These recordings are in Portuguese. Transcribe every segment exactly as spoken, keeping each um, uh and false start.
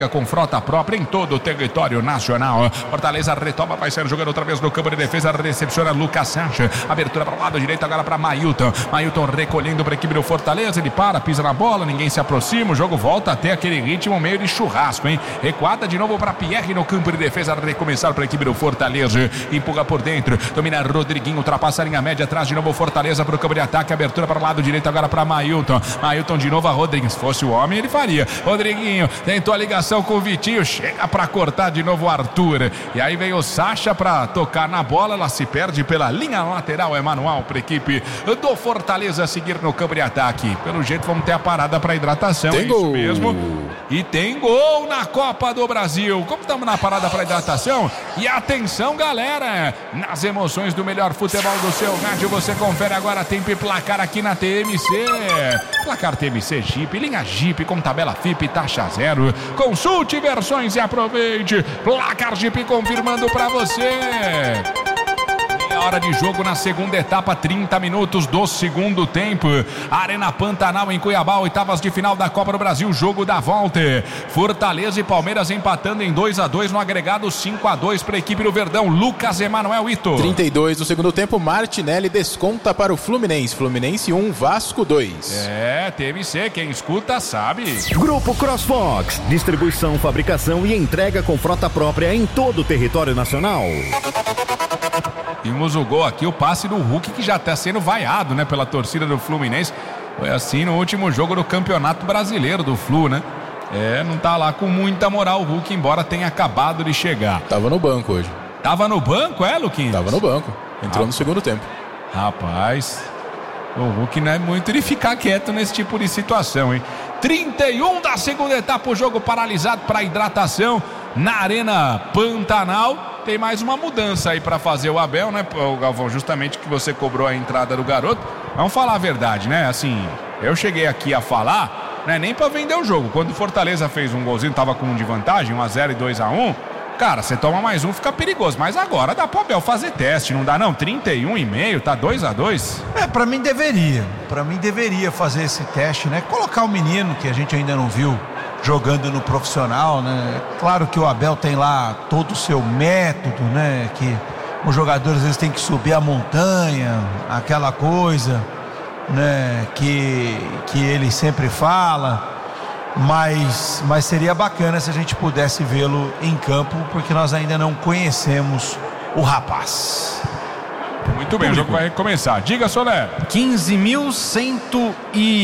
com frota própria em todo o território nacional. Fortaleza retoma, vai ser jogando outra vez no campo de defesa, recepciona Lucas Sancha, abertura para o lado direito agora para Mailton, Mailton recolhendo para a equipe do Fortaleza, ele para, pisa na bola, ninguém se aproxima, o jogo volta até aquele ritmo meio de churrasco, hein? Recuada de novo para Pierre no campo de defesa, recomeçar para a equipe do Fortaleza, empurra por dentro, domina Rodriguinho, ultrapassa a linha média, traz de novo o Fortaleza para o campo de ataque, abertura para o lado direito agora para Mailton, Mailton de novo a Rodriguinho, se fosse o homem ele faria, Rodriguinho tentou a ligação com o Vitinho, chega para cortar de novo o Arthur, e aí vem o Sacha para tocar na bola, ela se perde pela linha lateral, é manual para a equipe do Fortaleza seguir no campo de ataque. Pelo jeito vamos ter a parada para hidratação, tem é gol. Isso mesmo, e tem gol na Copa do Brasil. Como estamos na parada para hidratação, e atenção galera, nas emoções do melhor futebol do seu rádio, você confere agora tempo e placar aqui na T M C, placar T M C Jeep, linha Jeep com tabela F I P, taxa zero, consulte versões e aproveite. Placar Jeep confirmando para você. Hora de jogo na segunda etapa, trinta minutos do segundo tempo. Arena Pantanal em Cuiabá, oitavas de final da Copa do Brasil, jogo da volta. Fortaleza e Palmeiras empatando em dois a dois no agregado, cinco a dois para a equipe do Verdão. Lucas Emanuel Ito. trinta e dois do segundo tempo, Martinelli desconta para o Fluminense. Fluminense um, Vasco dois. É, T M C, quem escuta sabe. Grupo CrossFox, distribuição, fabricação e entrega com frota própria em todo o território nacional. Vimos o gol aqui, o passe do Hulk, que já está sendo vaiado, né, pela torcida do Fluminense. Foi assim no último jogo do Campeonato Brasileiro do Flu, né? É, não tá lá com muita moral o Hulk, embora tenha acabado de chegar. Tava no banco hoje. Tava no banco, é, Luquinhas? Tava no banco, entrou ah, no segundo tempo. Rapaz, o Hulk não é muito de ficar quieto nesse tipo de situação, hein? trinta e um da segunda etapa, o jogo paralisado para hidratação na Arena Pantanal. Tem mais uma mudança aí para fazer o Abel, né, o Galvão? Justamente que você cobrou a entrada do garoto. Vamos falar a verdade, né? Assim, eu cheguei aqui a falar, né, nem para vender o jogo. Quando o Fortaleza fez um golzinho, tava com um de vantagem, um a zero e dois a um. Cara, você toma mais um, fica perigoso. Mas agora dá pro Abel fazer teste, não dá não? trinta e um e meio, tá dois a dois? É, pra mim deveria. Pra mim deveria fazer esse teste, né? Colocar o menino, que a gente ainda não viu jogando no profissional, né? Claro que o Abel tem lá todo o seu método, né? Que os jogadores às vezes têm que subir a montanha, aquela coisa, né? Que, que ele sempre fala. Mas, mas seria bacana se a gente pudesse vê-lo em campo, porque nós ainda não conhecemos o rapaz. Muito bem, o jogo vai começar. Diga, Soler. quinze mil cento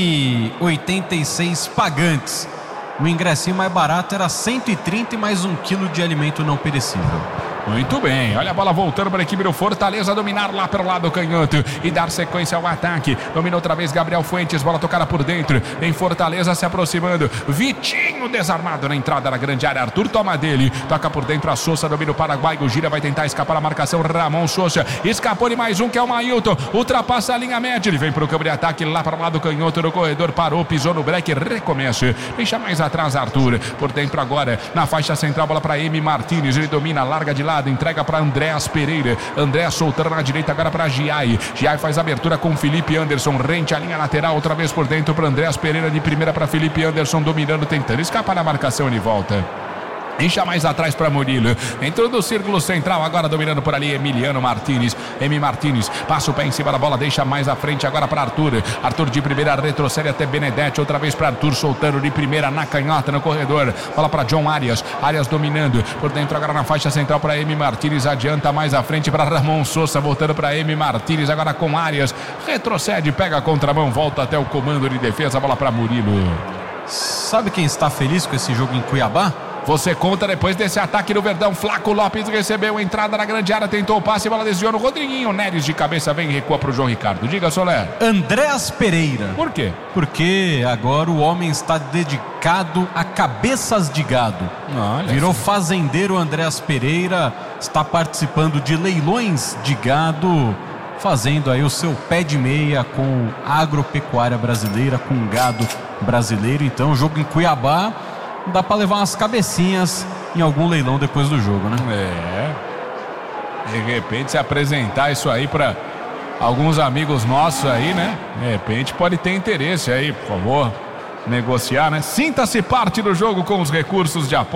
e oitenta e seis pagantes. O ingressinho mais barato era cento e trinta e mais um quilo de alimento não perecível. Muito bem, olha a bola voltando para a equipe do Fortaleza, dominar lá pelo lado canhoto e dar sequência ao ataque. Domina outra vez Gabriel Fuentes, bola tocada por dentro, em Fortaleza se aproximando, Vitinho desarmado na entrada da grande área, Arthur toma dele, toca por dentro a Sousa, domina o paraguaio, gira, vai tentar escapar a marcação, Ramon Sousa, escapou de mais um que é o Mailton, ultrapassa a linha média, ele vem para o campo de ataque lá para o lado canhoto no corredor, parou, pisou no break, recomeça, deixa mais atrás Arthur, por dentro agora, na faixa central, bola para M. Martins, ele domina, larga de lado, entrega para Andréas Pereira, Andréas soltando na direita agora para Giai, Giai faz abertura com Felipe Anderson, rente a linha lateral, outra vez por dentro para Andréas Pereira, de primeira para Felipe Anderson, dominando, tentando escapar da marcação, ele volta. Deixa mais atrás para Murilo. Entrou do círculo central, agora dominando por ali Emiliano Martins. M. Martins passa o pé em cima da bola, deixa mais à frente agora para Arthur. Arthur de primeira, retrocede até Benedetti. Outra vez para Arthur, soltando de primeira na canhota no corredor. Bola para John Arias. Arias dominando por dentro agora na faixa central para M. Martins. Adianta mais à frente para Ramon Sousa, voltando para M. Martins. Agora com Arias. Retrocede, pega a contramão, volta até o comando de defesa. Bola para Murilo. Sabe quem está feliz com esse jogo em Cuiabá? Você conta depois desse ataque do Verdão. Flaco Lopes recebeu a entrada na grande área, tentou o passe, bola desviou no Rodriguinho. Neres de cabeça vem e recua para o João Ricardo. Diga, Soler. Andréas Pereira. Por quê? Porque agora o homem está dedicado a cabeças de gado. Olha, virou assim. fazendeiro. Andréas Pereira está participando de leilões de gado, fazendo aí o seu pé de meia com a agropecuária brasileira, com gado brasileiro. Então, o jogo em Cuiabá, dá pra levar umas cabecinhas em algum leilão depois do jogo, né? É. De repente, se apresentar isso aí pra alguns amigos nossos aí, né? De repente pode ter interesse aí, por favor. negociar, né? Sinta-se parte do jogo com os recursos de apoio.